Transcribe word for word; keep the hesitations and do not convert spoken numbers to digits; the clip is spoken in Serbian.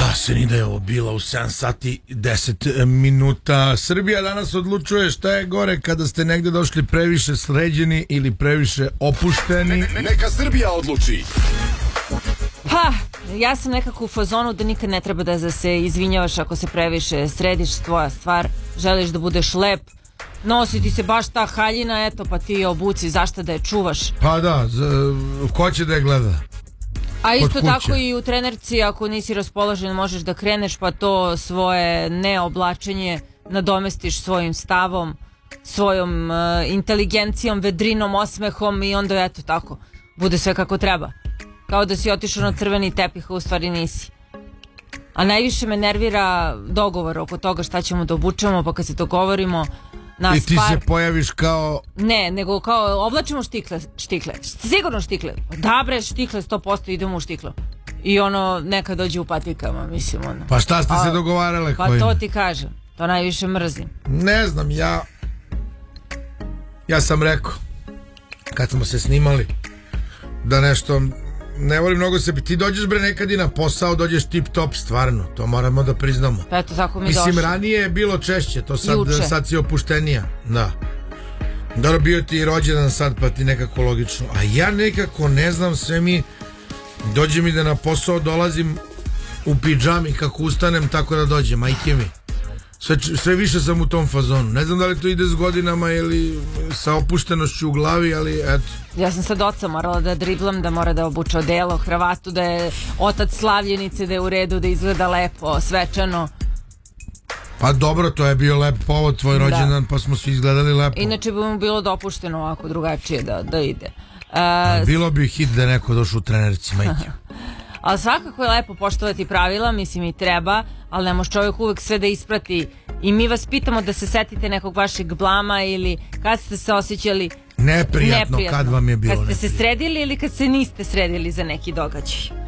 Da, Senida je ovo bila u sedam sati deset minuta. Srbija danas odlučuje šta je gore kada ste negde došli previše sređeni ili previše opušteni. Ne, ne, neka Srbija odluči. Pa, ja sam nekako u fazonu da nikad ne treba da se izvinjavaš ako se previše središ, tvoja stvar, želiš da budeš lep, nosi ti se baš ta haljina, eto pa ti je obuci, zašto da je čuvaš? Pa da, ko će da je gleda? A isto tako i u trenerci, ako nisi raspoložen možeš da kreneš pa to svoje neoblačenje nadomestiš svojim stavom, svojom uh, inteligencijom, vedrinom, osmehom i onda eto tako, bude sve kako treba. Kao da si otišao na crveni tepih, a u stvari nisi. A najviše me nervira dogovor oko toga šta ćemo da obučemo, pa kad se dogovorimo na i ti spar... se pojaviš kao... Ne, nego kao oblačimo štikle, štikle. Sigurno štikle. Da bre, štikle sto posto idemo u štiklo. I ono, neka dođe u patikama, mislim ono. Pa šta ste a, se dogovarale? Pa kojim? To ti kažem. To najviše mrzim. Ne znam, ja... Ja sam rekao, kad smo se snimali, da nešto... Ne volim mnogo se... Ti dođeš bre nekad i na posao, dođeš tip top, stvarno. To moramo da priznamo. Pa eto, tako mi Mislim, došli. ranije je bilo češće, to sad, Juče. sad si opuštenija. Da. Dobro, bio ti i rođendan sad, pa ti nekako logično. A ja nekako ne znam, sve mi... Dođe mi da na posao dolazim u pidžami, kako ustanem, tako da dođem, majke mi. Sve, sve više sam u tom fazonu. Ne znam da li to ide s godinama ili sa opuštenošću u glavi, ali eto. Ja sam sad oca morala da driblam, da mora da obuče odelo, kravatu, da je otac slavljenice, da je u redu, da izgleda lepo, svečano. Pa dobro, to je bio lep povod, tvoj rođendan, pa smo svi izgledali lepo. Inače bi mu bilo dopušteno ovako drugačije da, da ide. Uh, bilo bi hit da je neko došao u trenerci, majke. Ali svakako je lepo poštovati pravila, mislim i treba, ali ne može čovjek uvek sve da isprati. I mi vas pitamo da se setite nekog vašeg blama ili kad ste se osjećali neprijatno, neprijatno. Kad vam je bilo kad ste neprijatno. se sredili ili kad se niste sredili za neki događaj.